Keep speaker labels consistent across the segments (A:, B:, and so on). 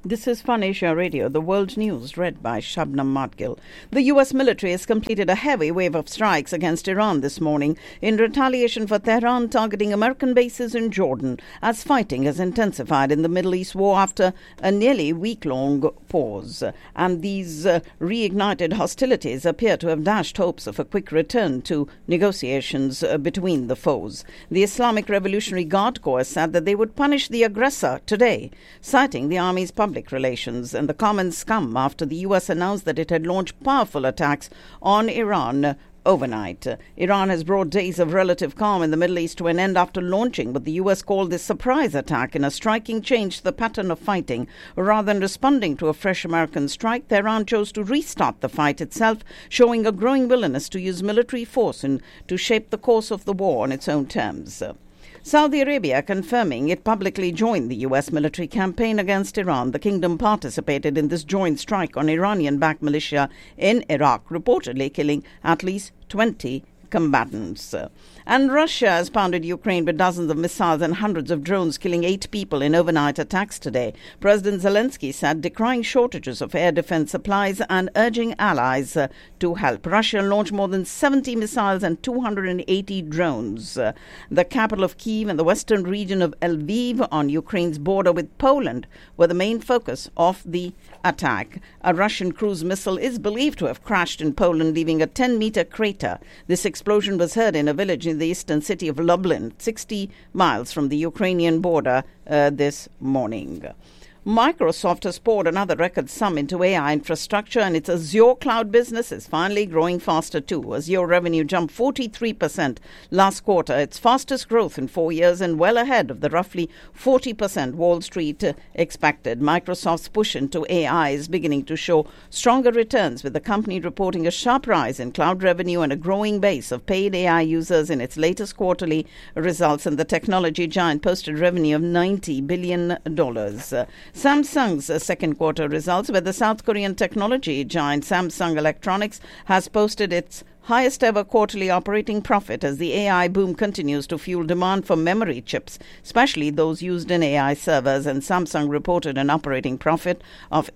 A: This is Fun Asia Radio, the world news read by Shabnam Madgil. The U.S. military has completed a heavy wave of strikes against Iran this morning in retaliation for Tehran targeting American bases in Jordan as fighting has intensified in the Middle East war after a nearly week-long pause. And these reignited hostilities appear to have dashed hopes of a quick return to negotiations between the foes. The Islamic Revolutionary Guard Corps said that they would punish the aggressor today, citing the army's public relations and the common scum after the U.S. announced that it had launched powerful attacks on Iran overnight. Iran has brought days of relative calm in the Middle East to an end after launching what the U.S. called this surprise attack in a striking change to the pattern of fighting. Rather than responding to a fresh American strike, Tehran chose to restart the fight itself, showing a growing willingness to use military force to shape the course of the war on its own terms. Saudi Arabia confirming it publicly joined the U.S. military campaign against Iran. The kingdom participated in this joint strike on Iranian-backed militia in Iraq, reportedly killing at least 20 combatants. And Russia has pounded Ukraine with dozens of missiles and hundreds of drones, killing 8 people in overnight attacks today. President Zelensky said, decrying shortages of air defense supplies and urging allies to help. Russia launched more than 70 missiles and 280 drones. The capital of Kyiv and the western region of Lviv on Ukraine's border with Poland were the main focus of the attack. A Russian cruise missile is believed to have crashed in Poland, leaving a 10-meter crater. This explosion was heard in a village in the eastern city of Lublin, 60 miles from the Ukrainian border this morning. Microsoft has poured another record sum into AI infrastructure, and its Azure cloud business is finally growing faster too. Azure revenue jumped 43% last quarter, its fastest growth in 4 years and well ahead of the roughly 40% Wall Street expected. Microsoft's push into AI is beginning to show stronger returns, with the company reporting a sharp rise in cloud revenue and a growing base of paid AI users in its latest quarterly results, and the technology giant posted revenue of $90 billion. Samsung's second quarter results, where the South Korean technology giant Samsung Electronics has posted its highest ever quarterly operating profit as the AI boom continues to fuel demand for memory chips, especially those used in AI servers. And Samsung reported an operating profit of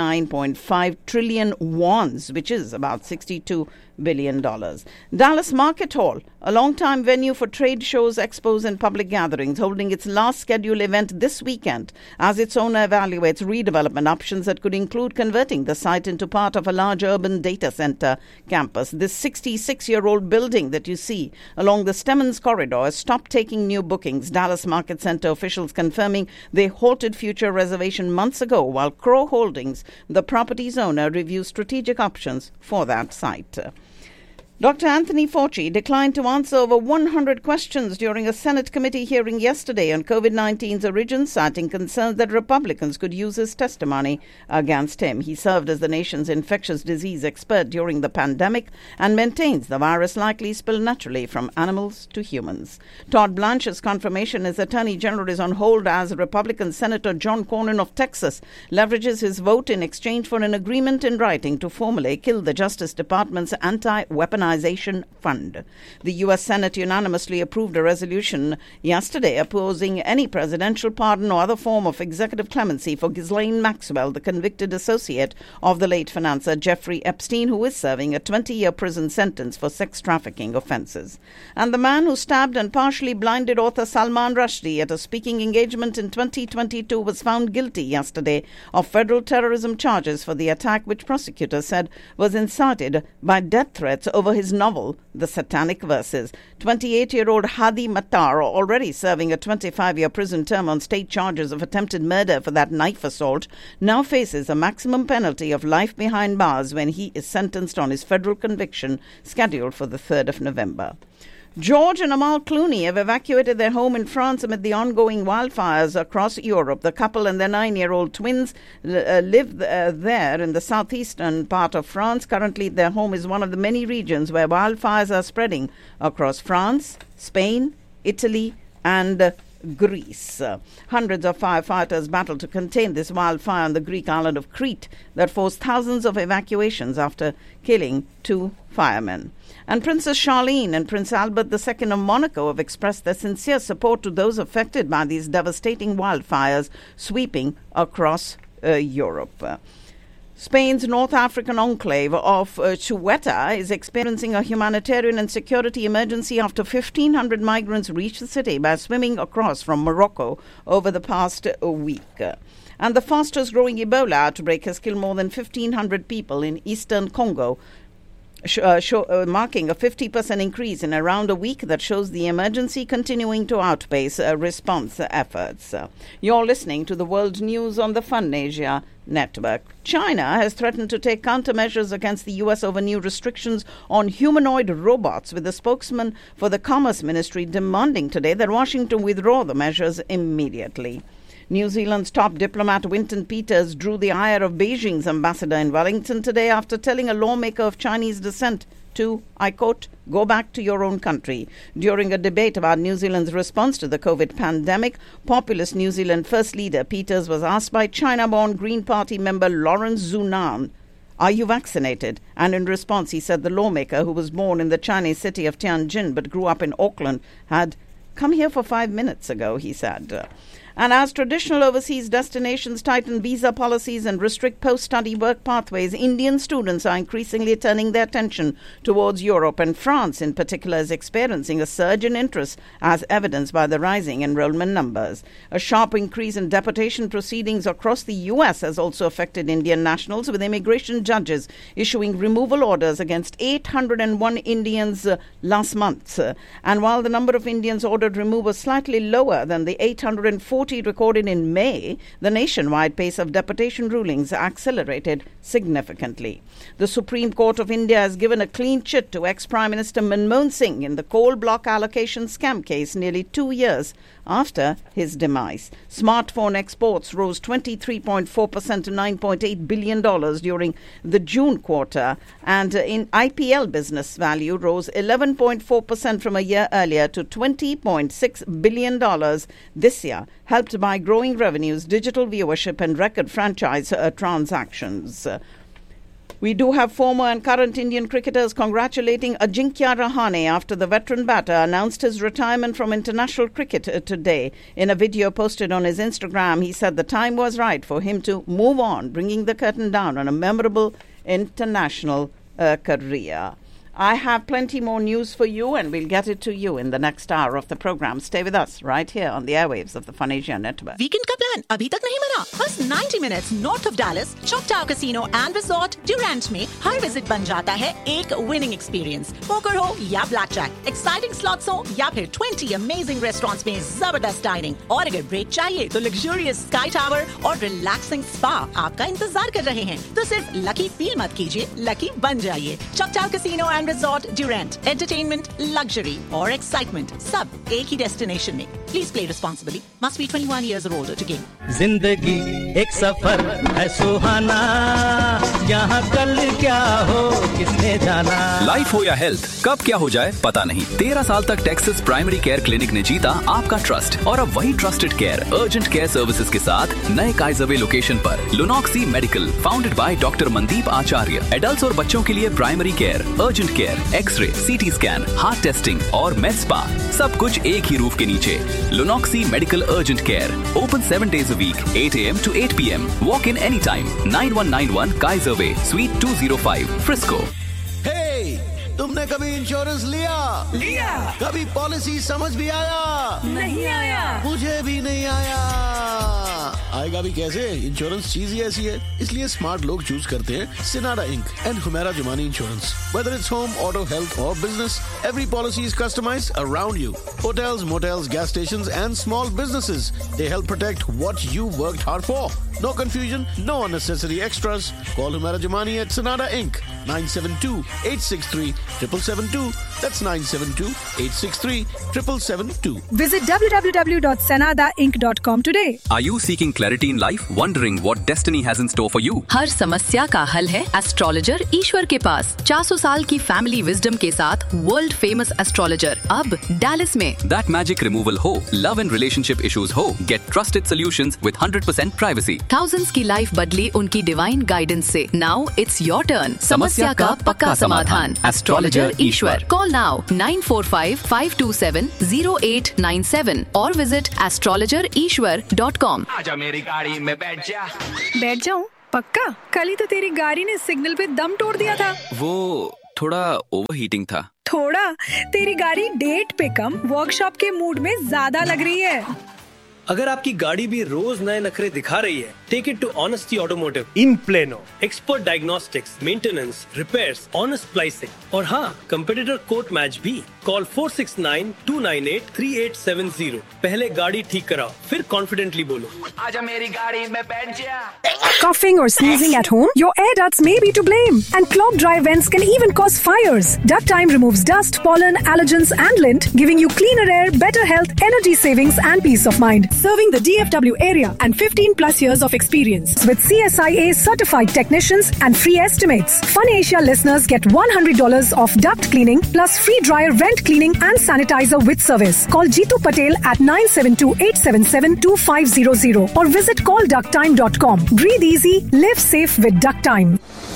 A: 89.5 trillion wons, which is about $62 billion. Dallas Market Hall, a long-time venue for trade shows, expos and public gatherings, holding its last scheduled event this weekend as its owner evaluates redevelopment options that could include converting the site into part of a large urban data center campus. This 66-year-old building that you see along the Stemmons corridor has stopped taking new bookings. Dallas Market Center officials confirming they halted future reservation months ago, while Crow Holdings, the property's owner, reviews strategic options for that site. Dr. Anthony Fauci declined to answer over 100 questions during a Senate committee hearing yesterday on COVID-19's origin, citing concerns that Republicans could use his testimony against him. He served as the nation's infectious disease expert during the pandemic and maintains the virus likely spilled naturally from animals to humans. Todd Blanche's confirmation as Attorney General is on hold as Republican Senator John Cornyn of Texas leverages his vote in exchange for an agreement in writing to formally kill the Justice Department's anti-weaponization fund. The U.S. Senate unanimously approved a resolution yesterday opposing any presidential pardon or other form of executive clemency for Ghislaine Maxwell, the convicted associate of the late financier Jeffrey Epstein, who is serving a 20-year prison sentence for sex trafficking offenses. And the man who stabbed and partially blinded author Salman Rushdie at a speaking engagement in 2022 was found guilty yesterday of federal terrorism charges for the attack, which prosecutors said was incited by death threats over his novel, The Satanic Verses. 28-year-old Hadi Mattar, already serving a 25-year prison term on state charges of attempted murder for that knife assault, now faces a maximum penalty of life behind bars when he is sentenced on his federal conviction scheduled for the 3rd of November. George and Amal Clooney have evacuated their home in France amid the ongoing wildfires across Europe. The couple and their 9-year-old twins live there in the southeastern part of France. Currently, their home is one of the many regions where wildfires are spreading across France, Spain, Italy, and Greece. Hundreds of firefighters battled to contain this wildfire on the Greek island of Crete that forced thousands of evacuations after killing 2 firemen. And Princess Charlene and Prince Albert II of Monaco have expressed their sincere support to those affected by these devastating wildfires sweeping across Europe. Spain's North African enclave of Ceuta is experiencing a humanitarian and security emergency after 1,500 migrants reached the city by swimming across from Morocco over the past week. And the fastest growing Ebola outbreak has killed more than 1,500 people in eastern Congo, marking a 50% increase in around a week that shows the emergency continuing to outpace response efforts. You're listening to the World News on the Fun Asia Network. China has threatened to take countermeasures against the U.S. over new restrictions on humanoid robots, with the spokesman for the Commerce Ministry demanding today that Washington withdraw the measures immediately. New Zealand's top diplomat Winton Peters drew the ire of Beijing's ambassador in Wellington today after telling a lawmaker of Chinese descent to, I quote, go back to your own country. During a debate about New Zealand's response to the COVID pandemic, populist New Zealand First Leader Peters was asked by China-born Green Party member Lawrence Zunan, are you vaccinated? And in response, he said the lawmaker, who was born in the Chinese city of Tianjin but grew up in Auckland, had come here for 5 minutes ago, he said. And as traditional overseas destinations tighten visa policies and restrict post-study work pathways, Indian students are increasingly turning their attention towards Europe, and France in particular is experiencing a surge in interest as evidenced by the rising enrollment numbers. A sharp increase in deportation proceedings across the U.S. has also affected Indian nationals, with immigration judges issuing removal orders against 801 Indians last month. And while the number of Indians ordered removed was slightly lower than the 840 recorded in May, the nationwide pace of deportation rulings accelerated significantly. The Supreme Court of India has given a clean chit to ex-Prime Minister Manmohan Singh in the coal block allocation scam case nearly 2 years after his demise. Smartphone exports rose 23.4% to $9.8 billion during the June quarter, and in IPL business value rose 11.4% from a year earlier to $20.6 billion this year, helped by growing revenues, digital viewership, and record franchise transactions. We do have former and current Indian cricketers congratulating Ajinkya Rahane after the veteran batter announced his retirement from international cricket today. In a video posted on his Instagram, he said the time was right for him to move on, bringing the curtain down on a memorable international career. I have plenty more news for you, and we'll get it to you in the next hour of the program. Stay with us right here on the airwaves of the Fun Asia Network.
B: Weekend का plan अभी तक नहीं बना? बस 90 minutes north of Dallas, Choctaw Casino and Resort, Durant में हर visit बन जाता है एक winning experience. Poker हो या blackjack, exciting slots हो या फिर 20 amazing restaurants में जबरदस्त dining. और अगर break चाहिए तो luxurious sky tower और relaxing spa आपका इंतजार कर रहे हैं. तो सिर्फ lucky feel मत कीजिए, lucky बन जाइए. Choctaw Casino and Resort, Durant, entertainment, luxury और excitement सब एक ही destination में. Please play responsibly. Must be 21 years or older to game.
C: जिंदगी एक सफर है सुहाना, यहाँ कल क्या हो किसने जाना.
D: लाइफ हो या हेल्थ, कब क्या हो जाए पता नहीं. 13 साल तक टेक्सास प्राइमरी केयर क्लिनिक ने जीता आपका ट्रस्ट, और अब वही trusted care urgent care services के साथ नए काइजरवे लोकेशन पर. लुनॉक्सी medical, founded by doctor Mandeep Acharya. Adults और बच्चों के लिए primary care, urgent care, x ray, CT scan, heart testing और मेड स्पा, सब कुछ एक ही रूफ के नीचे. Lunoxi Medical Urgent Care. Open 7 days a week, 8 a.m. to 8 p.m. Walk in anytime. 9191 Kaiser Way, Suite 205, Frisco.
E: Hey! तुमने कभी insurance लिया? कभी पॉलिसी समझ भी आया?
B: नहीं आया.
E: मुझे भी नहीं आया. आएगा भी कैसे? इंश्योरेंस चीज ही ऐसी है. इसलिए स्मार्ट लोग चूज करते हैं सिनाडा ink and Humera Jumani insurance. Whether it's home, auto, health or business, every policy is customized around you. Hotels, motels, gas stations and small businesses. They help protect what you worked hard for. No confusion, no unnecessary extras. Call Humera Jumani at Sanada Inc. 972-863-7772. That's 972-863-7772.
F: Visit www.sanadainc.com today.
D: Are you seeking clarity in life? Wondering what destiny has in store for you?
G: हर समस्या का हल है astrologer ईश्वर के पास. 400 साल की family wisdom के साथ world famous astrologer अब डैलस में.
D: That magic removal ho, love and relationship issues ho, get trusted solutions with 100% privacy.
G: Thousands की लाइफ बदली उनकी डिवाइन गाइडेंस से. Now it's your turn. समस्या का पक्का समाधान. Astrologer Ishwar. Call now 945-527-0897 or visit astrologerishwar.com.
C: आजा मेरी गाड़ी में बैठ जा.
F: बैठ जाऊं? पक्का? कल ही तो तेरी गाड़ी ने सिग्नल पे दम तोड़ दिया था.
D: वो थोड़ा ओवरहीटिंग था.
F: थोड़ा? तेरी गाड़ी डेट पे कम वर्कशॉप के मूड में ज्यादा लग रही है.
H: अगर आपकी गाड़ी भी रोज नए नखरे दिखा रही है, take it to honesty automotive in plano. Expert diagnostics, maintenance, repairs, honest pricing और हाँ, कंपेटिटर कोट मैच भी. कॉल 469-298-3870. पहले गाड़ी ठीक कराओ, फिर कॉन्फिडेंटली बोलो,
C: आजा मेरी गाड़ी में बैठ जा.
F: Coughing or sneezing at home? Your air ducts may be to blame. And clogged dry vents can even cause fires. Duct Time removes dust, pollen, allergens and lint, giving you cleaner air, better health, energy savings and peace of mind. Serving the DFW area and 15 plus years of experience. With CSIA certified technicians and free estimates. Fun Asia listeners get $100 off duct cleaning plus free dryer vent cleaning and sanitizer with service. Call Jeetu Patel at 972-877-2500 or visit callducttime.com. Breathe easy, live safe with Duct Time.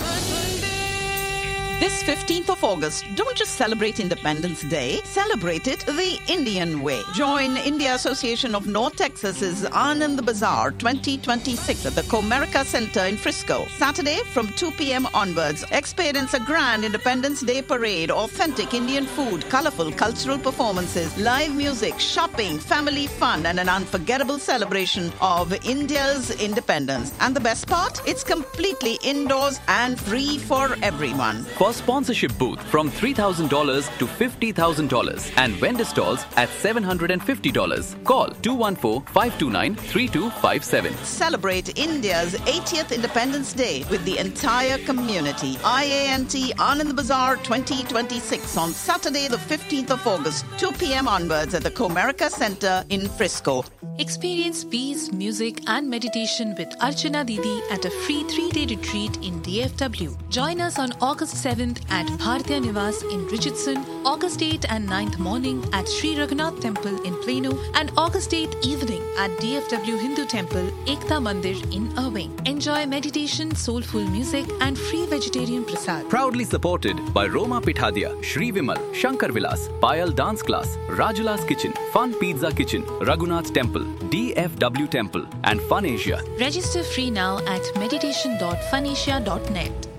A: This 15th of August, don't just celebrate Independence Day, celebrate it the Indian way. Join India Association of North Texas's Anand Bazaar 2026 at the Comerica Center in Frisco. Saturday from 2 p.m. onwards, experience a grand Independence Day parade, authentic Indian food, colorful cultural performances, live music, shopping, family fun, and an unforgettable celebration of India's independence. And the best part? It's completely indoors and free for everyone.
D: For sponsorship booth from $3,000 to $50,000 and vendor stalls at $750. Call 214-529-3257.
A: Celebrate India's 80th Independence Day with the entire community. IANT Anand Bazaar 2026 on Saturday the 15th of August, 2 p.m. onwards at the Comerica Center in Frisco.
I: Experience peace, music and meditation with Archana Didi at a free 3-day retreat in DFW. Join us on August 7th at Bhartiya Niwas in Richardson, August 8th and 9th morning at Sri Raghunath Temple in Plano, and August 8th evening at DFW Hindu Temple, Ekta Mandir in Irving. Enjoy meditation, soulful music and free vegetarian prasad.
D: Proudly supported by Roma Pithadia, Shri Vimal, Shankar Vilas, Payal Dance Class, Rajula's Kitchen, Fun Pizza Kitchen, Raghunath Temple, DFW Temple and Fun Asia.
I: Register free now at meditation.funasia.net.